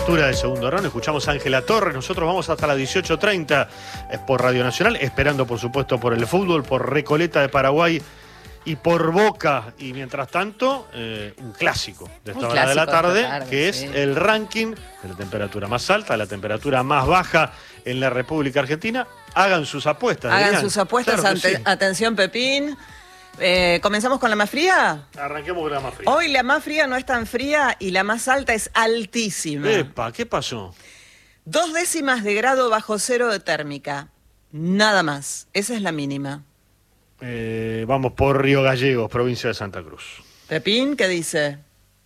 apertura del segundo round. Escuchamos a Ángela Torres. Nosotros vamos hasta las 18:30 por Radio Nacional, esperando, por supuesto, por el fútbol, por Recoleta de Paraguay y por Boca. Y mientras tanto, un clásico de esta hora de la tarde, que es el ranking de la temperatura más alta, la temperatura más baja en la República Argentina. Hagan sus apuestas. Hagan sus apuestas. Claro sí. Atención, Pepín. ¿Comenzamos con la más fría? Arranquemos con la más fría. Hoy la más fría no es tan fría y la más alta es altísima. Epa, ¿qué pasó? 2 décimas de grado bajo cero de térmica. Nada más. Esa es la mínima. Vamos por Río Gallegos, provincia de Santa Cruz. Pepín, ¿qué dice?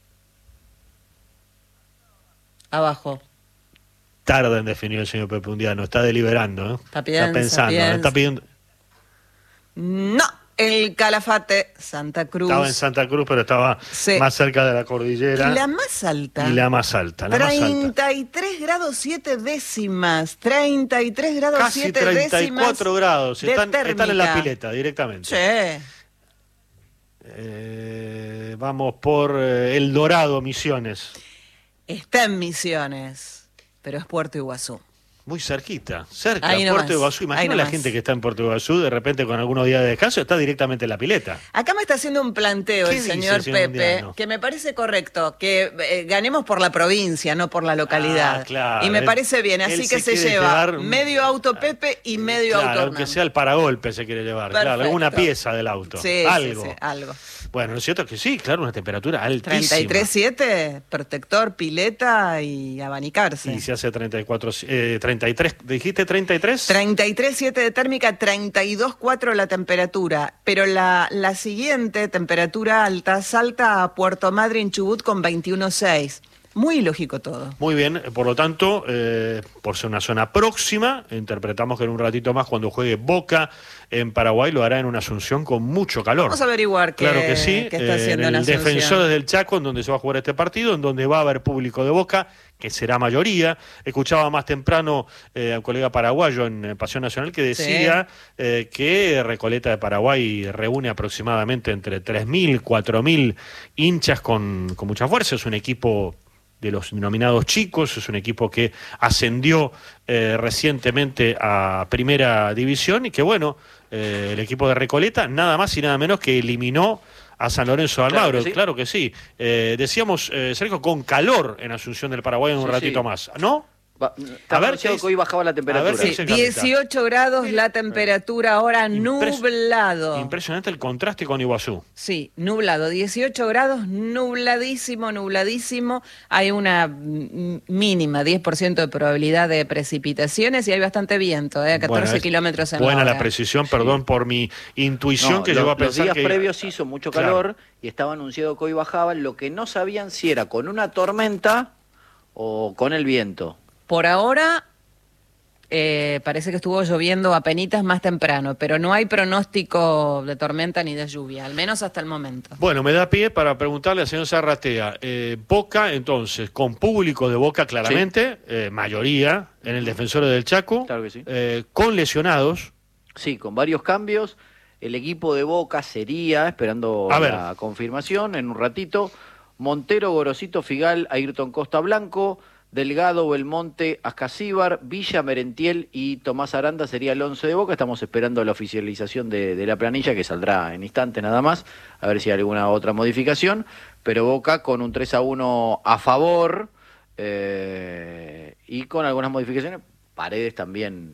Abajo. Tarda en definir el señor Pepe Undiano. Está deliberando, ¿eh? Está pensando. Está pidiendo. No. El Calafate, Santa Cruz. Estaba en Santa Cruz, pero estaba más cerca de la cordillera. Y la más alta. Y la más alta. 33 grados 7 décimas. 33 grados casi 7 34 décimas grados. De están en la pileta directamente. Sí. Vamos por El Dorado, Misiones. Está en Misiones, pero es Puerto Iguazú. Muy cerquita, cerca, ahí Puerto Iguazú. Imagina la gente que está en Puerto Iguazú, de repente con algunos días de descanso, está directamente en la pileta. Acá me está haciendo un planteo el señor Pepe, Undiano? Que me parece correcto, que ganemos por la provincia, no por la localidad. Claro, y me parece bien, así que se lleva medio auto Pepe y medio auto Hernán. Aunque sea el paragolpe se quiere llevar, perfecto. Claro, alguna pieza del auto, sí, algo. Sí, algo. Bueno, lo cierto es que sí, claro, una temperatura altísima. 33,7, protector, pileta y abanicarse. Y se hace 33, ¿dijiste 33? 33,7 de térmica, 32,4 la temperatura. Pero la siguiente temperatura alta salta a Puerto Madryn, Chubut con 21,6. Muy lógico todo. Muy bien, por lo tanto, por ser una zona próxima, interpretamos que en un ratito más, cuando juegue Boca en Paraguay, lo hará en una Asunción con mucho calor. Vamos a averiguar qué, claro que sí, qué está haciendo en el Asunción. Defensores del Chaco, en donde se va a jugar este partido, en donde va a haber público de Boca, que será mayoría. Escuchaba más temprano a un colega paraguayo en Pasión Nacional que decía que Recoleta de Paraguay reúne aproximadamente entre 3.000, 4.000 hinchas con mucha fuerza. Es un equipo de los denominados chicos, es un equipo que ascendió recientemente a Primera División y que bueno, el equipo de Recoleta nada más y nada menos que eliminó a San Lorenzo de Almagro, claro que sí. Decíamos, Sergio, con calor en Asunción del Paraguay en un ratito más, ¿no? A ver, que hoy bajaba la temperatura. Sí, 18 grados la temperatura ahora, nublado. Impresionante el contraste con Iguazú. Sí, nublado, 18 grados, nubladísimo, nubladísimo. Hay una mínima, 10% de probabilidad de precipitaciones y hay bastante viento, 14 kilómetros en la hora. Buena la precisión, perdón por mi intuición que llegó a pensar los días previos hizo mucho calor y estaba anunciado que hoy bajaba. Lo que no sabían si era con una tormenta o con el viento. Por ahora parece que estuvo lloviendo apenitas más temprano, pero no hay pronóstico de tormenta ni de lluvia, al menos hasta el momento. Bueno, me da pie para preguntarle al señor Zarratea. Boca, entonces, con público de Boca claramente, mayoría en el Defensores del Chaco, claro que sí. Con lesionados. Sí, con varios cambios. El equipo de Boca sería, esperando la confirmación, en un ratito, Montero, Gorosito, Figal, Ayrton Costa Blanco, Delgado, Belmonte, Ascasíbar, Villa, Merentiel y Tomás Aranda sería el 11 de Boca. Estamos esperando la oficialización de la planilla, que saldrá en instante nada más, a ver si hay alguna otra modificación, pero Boca con un 3-1 a favor y con algunas modificaciones. Paredes también,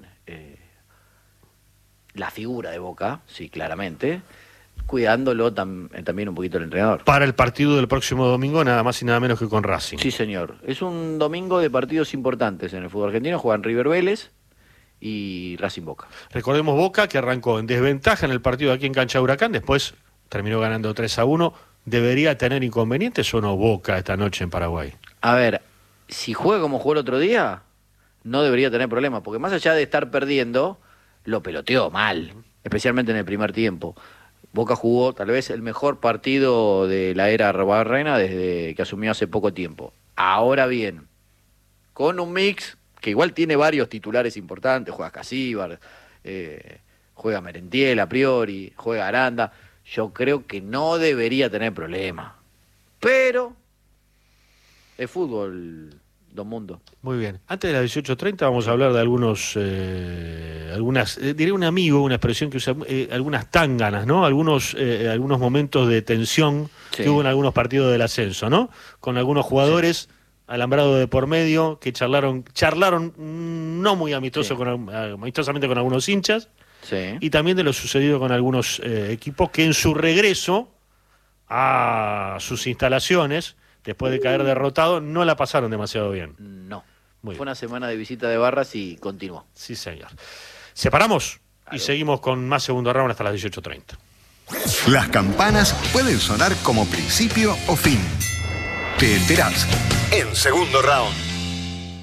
la figura de Boca, sí, claramente, cuidándolo también un poquito el entrenador. Para el partido del próximo domingo, nada más y nada menos que con Racing. Sí, señor. Es un domingo de partidos importantes en el fútbol argentino. Juegan River Vélez y Racing Boca. Recordemos Boca, que arrancó en desventaja en el partido aquí en Cancha de Huracán, después terminó ganando 3-1. ¿Debería tener inconvenientes o no Boca esta noche en Paraguay? A ver, si juega como jugó el otro día, no debería tener problemas, porque más allá de estar perdiendo, lo peloteó mal, especialmente en el primer tiempo. Boca jugó tal vez el mejor partido de la era Arbarrena desde que asumió hace poco tiempo. Ahora bien, con un mix que igual tiene varios titulares importantes, juega Casíbar, juega Merentiel a priori, juega Aranda, yo creo que no debería tener problema. Pero es fútbol Don Mundo. Muy bien. Antes de las 18:30 vamos a hablar de diré un amigo, una expresión que usa, algunas tánganas, ¿no? Algunos momentos de tensión que hubo en algunos partidos del ascenso, ¿no? Con algunos jugadores alambrados de por medio que charlaron no muy amistosamente con algunos hinchas, y también de lo sucedido con algunos equipos que en su regreso a sus instalaciones, después de caer derrotado, no la pasaron demasiado bien. No. Fue una semana de visita de barras y continuó. Sí, señor. Separamos y seguimos con más segundo round hasta las 18:30. Las campanas pueden sonar como principio o fin. Te enterás en segundo round.